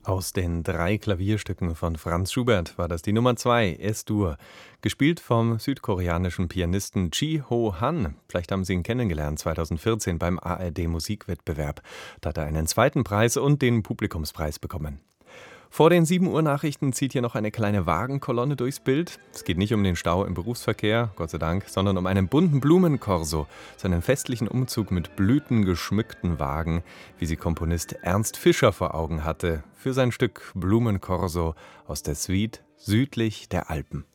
Aus den 3 Klavierstücken von Franz Schubert war das die Nummer 2, Es-Dur, gespielt vom südkoreanischen Pianisten Ji-ho Han. Vielleicht haben Sie ihn kennengelernt 2014 beim ARD-Musikwettbewerb. Da hat er einen zweiten Preis und den Publikumspreis bekommen. Vor den 7 Uhr Nachrichten zieht hier noch eine kleine Wagenkolonne durchs Bild. Es geht nicht um den Stau im Berufsverkehr, Gott sei Dank, sondern um einen bunten Blumenkorso, so einen festlichen Umzug mit blütengeschmückten Wagen, wie sie Komponist Ernst Fischer vor Augen hatte, für sein Stück Blumenkorso aus der Suite Südlich der Alpen.